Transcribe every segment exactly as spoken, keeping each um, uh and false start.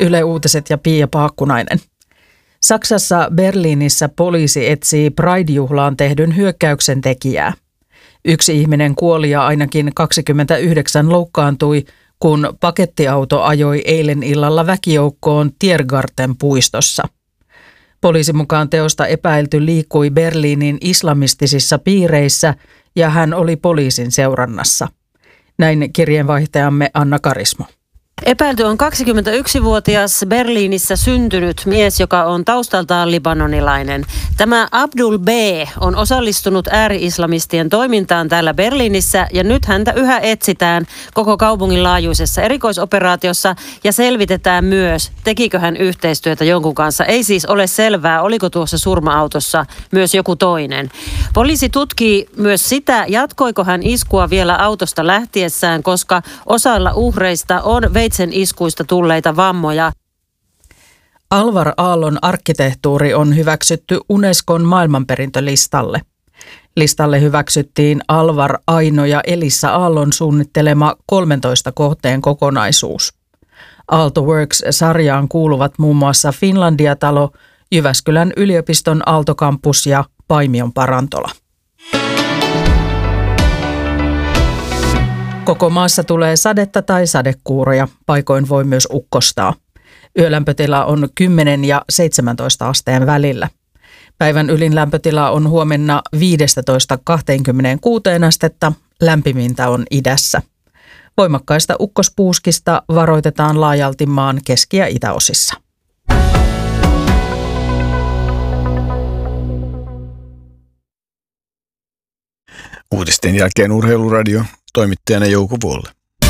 Yle Uutiset ja Pia Paakkunainen. Saksassa Berliinissä poliisi etsii Pride-juhlaan tehdyn hyökkäyksen tekijää. Yksi ihminen kuoli ja ainakin kaksikymmentäyhdeksän loukkaantui, kun pakettiauto ajoi eilen illalla väkijoukkoon Tiergarten puistossa. Poliisin mukaan teosta epäilty liikkui Berliinin islamistisissa piireissä ja hän oli poliisin seurannassa. Näin kirjeenvaihtajamme Anna Karismo. Epäilty on kaksikymmentäyksivuotias Berliinissä syntynyt mies, joka on taustaltaan libanonilainen. Tämä Abdul B. on osallistunut ääri-islamistien toimintaan täällä Berliinissä ja nyt häntä yhä etsitään koko kaupungin laajuisessa erikoisoperaatiossa ja selvitetään myös, tekikö hän yhteistyötä jonkun kanssa. Ei siis ole selvää, oliko tuossa surma-autossa myös joku toinen. Poliisi tutkii myös sitä, jatkoiko hän iskua vielä autosta lähtiessään, koska osalla uhreista on veitsen iskuista tulleita vammoja. Alvar Aallon arkkitehtuuri on hyväksytty Unescon maailmanperintölistalle. Listalle hyväksyttiin Alvar, Aino ja Elissa Aallon suunnittelema kolmentoista kohteen kokonaisuus. Aalto Works-sarjaan kuuluvat muun muassa Finlandia-talo, Jyväskylän yliopiston Aalto-kampus ja Paimion parantola. Koko maassa tulee sadetta tai sadekuuroja, paikoin voi myös ukkostaa. Yölämpötila on kymmenen ja seitsemäntoista asteen välillä. Päivän ylin lämpötila on huomenna viisitoista kaksikymmentäkuusi astetta, lämpimintä on idässä. Voimakkaista ukkospuuskista varoitetaan laajalti maan keski- ja itäosissa. Uutisten jälkeen Urheiluradio, toimittajana Jouko Vuolle.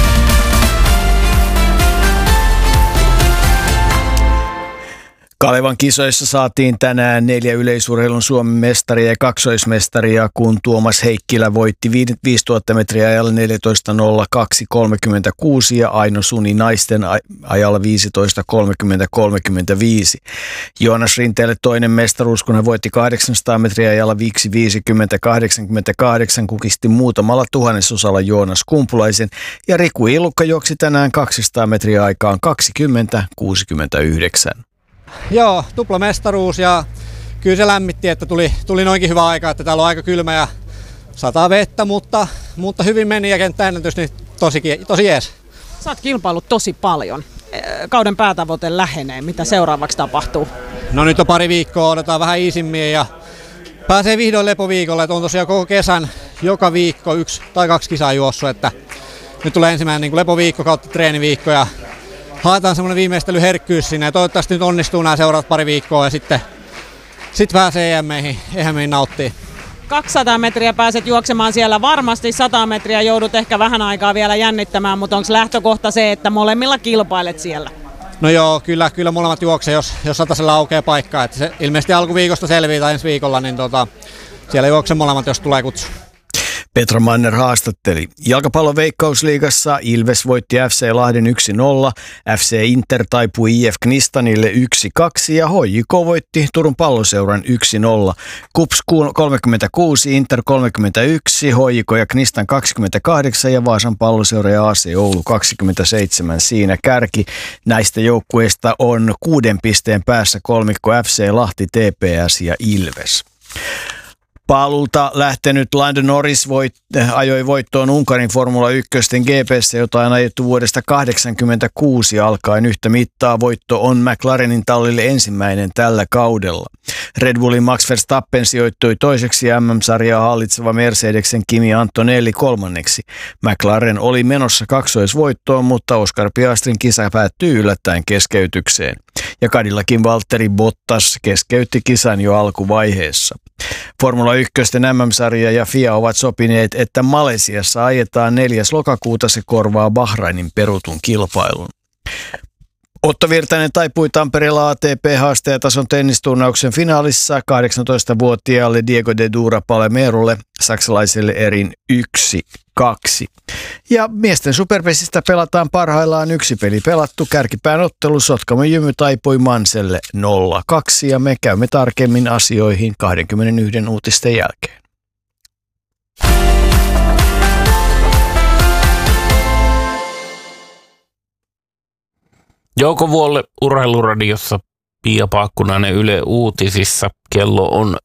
Kalevan kisoissa saatiin tänään neljä yleisurheilun Suomen mestaria ja kaksoismestaria, kun Tuomas Heikkilä voitti viisituhatta metriä ajalla neljätoista nolla kaksi kolmekymmentäkuusi ja Aino Suni naisten ajalla viisitoista kolmekymmentä kolmekymmentäviisi. Joonas Rinteelle toinen mestaruus, kun hän voitti kahdeksansataa metriä ajalla viisikymmentä kahdeksankymmentäkahdeksan, kukisti muutamalla tuhannesosalla Joonas Kumpulaisen ja Riku Ilukka juoksi tänään kaksisataa metriä aikaan kaksikymmentä kuusikymmentäyhdeksän. Joo, tuplamestaruus ja kyllä se lämmitti, että tuli, tuli noinkin hyvä aika, että täällä on aika kylmä ja sataa vettä, mutta, mutta hyvin meni ja kenttäennätys, niin tosi, tosi jees. Sä oot kilpailut tosi paljon. Kauden päätavoite lähenee. Mitä seuraavaksi tapahtuu? No nyt on pari viikkoa, odotetaan vähän iisimmin ja pääsee vihdoin lepoviikolle, että on tosiaan koko kesän joka viikko yksi tai kaksi kisaa juossut, että nyt tulee ensimmäinen niin kuin lepoviikko kautta treeniviikko ja haetaan semmoinen viimeistelyherkkyys sinne ja toivottavasti nyt onnistuu nämä seuraavat pari viikkoa ja sitten sit pääsee E M-meihin, E M-meihin nauttii. kaksisataa metriä pääset juoksemaan siellä varmasti, sata metriä joudut ehkä vähän aikaa vielä jännittämään, mutta onko lähtökohta se, että molemmilla kilpailet siellä? No joo, kyllä, kyllä molemmat juoksee, jos, jos satasella aukeaa paikkaa. Että se ilmeisesti alkuviikosta selviää tai ensi viikolla, niin tota, siellä juoksee molemmat, jos tulee kutsu. Petra Manner haastatteli. Jalkapallon Veikkausliigassa Ilves voitti F C Lahden yksi nolla, F C Inter taipui I F Knistanille yksi kaksi ja H J K voitti Turun Palloseuran yksi nolla. KuPS kolmekymmentäkuusi, Inter kolmekymmentäyksi, H J K ja Knistan kaksikymmentäkahdeksan ja Vaasan Palloseura ja A C Oulu kaksikymmentäseitsemän siinä kärki. Näistä joukkueista on kuuden pisteen päässä kolmikko F C Lahti, T P S ja Ilves. Paluuta lähtenyt Lando Norris voit, ajoi voittoon Unkarin Formula yksi G P:ssä, jota on ajettu vuodesta kahdeksankymmentäkuusi alkaen. Yhtä mittaa voitto on McLarenin tallille ensimmäinen tällä kaudella. Red Bullin Max Verstappen sijoittui toiseksi ja M M-sarjaa hallitseva Mercedesen Kimi Antonelli kolmanneksi. McLaren oli menossa kaksoisvoittoon, mutta Oscar Piastrin kisa päättyi yllättäen keskeytykseen. Ja Cadillacin Valtteri Bottas keskeytti kisan jo alkuvaiheessa. Formula yksi M M-sarja ja F I A ovat sopineet, että Malesiassa ajetaan neljäs lokakuuta, se korvaa Bahrainin perutun kilpailun. Otto Virtanen taipui Tampereella A T P-haastajatason tennisturnauksen finaalissa kahdeksantoistavuotiaalle Diego de Dura Palemerulle, saksalaiselle erin yksi kaksi. Ja miesten superpesistä pelataan parhaillaan yksi peli pelattu. Kärkipään ottelu Sotkamo Jymy taipui Manselle nolla kaksi ja me käymme tarkemmin asioihin kaksikymmentäyksi uutisten jälkeen. Jouko Vuolle Urheiluradiossa, Pia Paakkunainen Yle Uutisissa. Kello on